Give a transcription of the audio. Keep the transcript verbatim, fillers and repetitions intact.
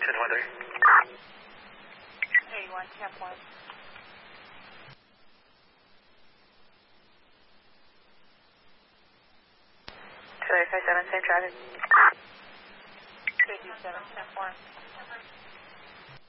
Austin, weather. eighty-one, Camp one. two eight five seven, safe traffic. fifty-seven, Camp one.